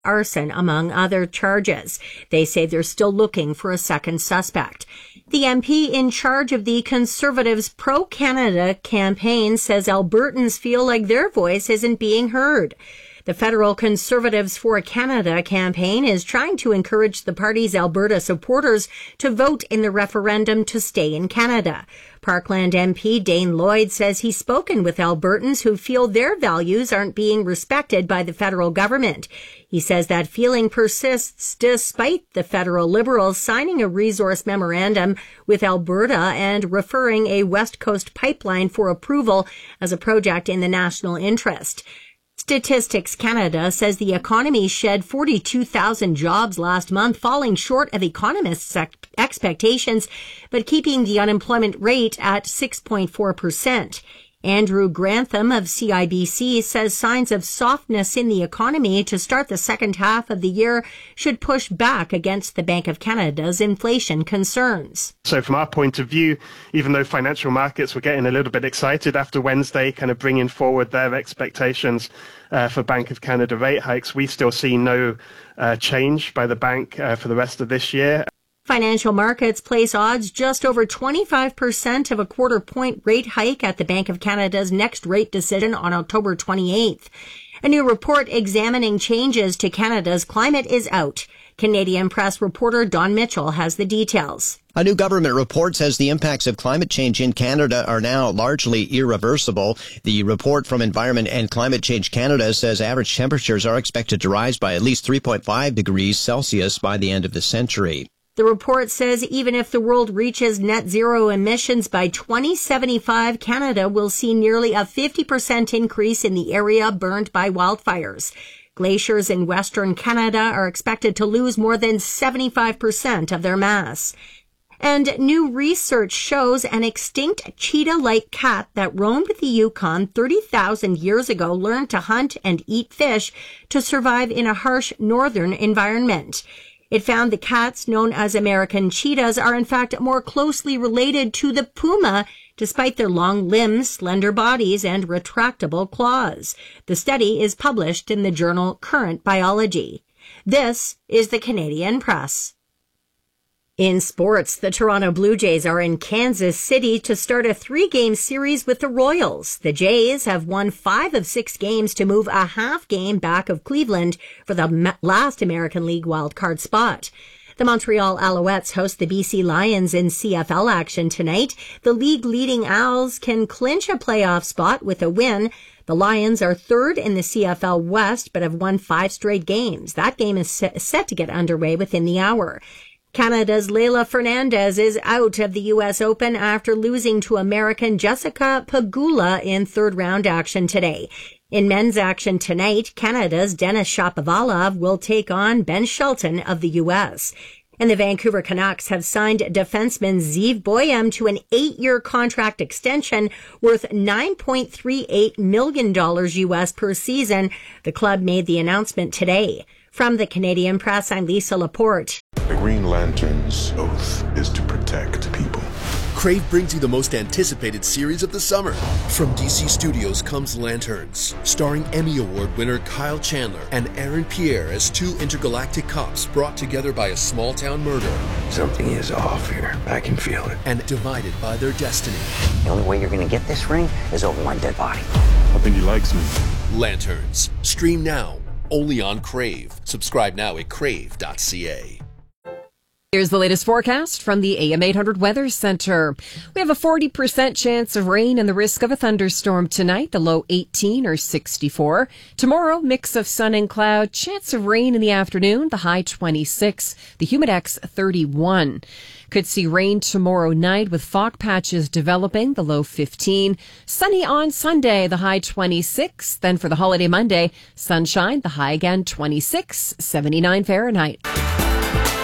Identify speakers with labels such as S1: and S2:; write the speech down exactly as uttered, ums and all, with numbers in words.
S1: arson, among other charges. They say they're still looking for a second suspect. The M P in charge of the Conservatives' Pro-Canada campaign says Albertans feel like their voice isn't being heard. The federal Conservatives for Canada campaign is trying to encourage the party's Alberta supporters to vote in the referendum to stay in Canada. Parkland M P Dane Lloyd says he's spoken with Albertans who feel their values aren't being respected by the federal government. He says that feeling persists despite the federal Liberals signing a resource memorandum with Alberta and referring a West Coast pipeline for approval as a project in the national interest. Statistics Canada says the economy shed forty-two thousand jobs last month, falling short of economists' expectations, but keeping the unemployment rate at six point four percent. Andrew Grantham of C I B C says signs of softness in the economy to start the second half of the year should push back against the Bank of Canada's inflation concerns.
S2: So from our point of view, even though financial markets were getting a little bit excited after Wednesday, kind of bringing forward their expectations uh, for Bank of Canada rate hikes, we still see no uh, change by the bank uh, for the rest of this year.
S1: Financial markets place odds just over twenty-five percent of a quarter point rate hike at the Bank of Canada's next rate decision on October twenty-eighth. A new report examining changes to Canada's climate is out. Canadian Press reporter Don Mitchell has the details.
S3: A new government report says the impacts of climate change in Canada are now largely irreversible. The report from Environment and Climate Change Canada says average temperatures are expected to rise by at least three point five degrees Celsius by the end of the century.
S1: The report says even if the world reaches net zero emissions by twenty seventy-five, Canada will see nearly a fifty percent increase in the area burned by wildfires. Glaciers in Western Canada are expected to lose more than seventy-five percent of their mass. And new research shows an extinct cheetah-like cat that roamed the Yukon thirty thousand years ago learned to hunt and eat fish to survive in a harsh northern environment. It found the cats, known as American cheetahs, are in fact more closely related to the puma, despite their long limbs, slender bodies, and retractable claws. The study is published in the journal Current Biology. This is the Canadian Press. In sports, the Toronto Blue Jays are in Kansas City to start a three-game series with the Royals. The Jays have won five of six games to move a half game back of Cleveland for the last American League wildcard spot. The Montreal Alouettes host the B C Lions in C F L action tonight. The league-leading Owls can clinch a playoff spot with a win. The Lions are third in the C F L West, but have won five straight games. That game is set to get underway within the hour. Canada's Leylah Fernandez is out of the U S Open after losing to American Jessica Pegula in third-round action today. In men's action tonight, Canada's Denis Shapovalov will take on Ben Shelton of the U S. And the Vancouver Canucks have signed defenseman Zeev Boyum to an eight-year contract extension worth nine point three eight million dollars U S per season. The club made the announcement today. From the Canadian Press, I'm Lisa Laporte.
S4: The Green Lantern's oath is to protect people.
S5: Crave brings you the most anticipated series of the summer. From D C Studios comes Lanterns, starring Emmy Award winner Kyle Chandler and Aaron Pierre as two intergalactic cops brought together by a small-town murder.
S6: Something is off here. I can feel it.
S5: And divided by their destiny.
S7: The only way you're going to get this ring is over my dead body.
S4: I think he likes me.
S5: Lanterns. Stream now. Only on Crave. Subscribe now at crave dot c a.
S8: Here's the latest forecast from the A M eight hundred Weather Center. We have a forty percent chance of rain and the risk of a thunderstorm tonight, the low eighteen or sixty-four. Tomorrow, mix of sun and cloud, chance of rain in the afternoon, the high twenty-six, the humidex thirty-one. Could see rain tomorrow night with fog patches developing, the low fifteen. Sunny on Sunday, the high twenty-six. Then for the holiday Monday, sunshine, the high again twenty-six, seventy-nine Fahrenheit.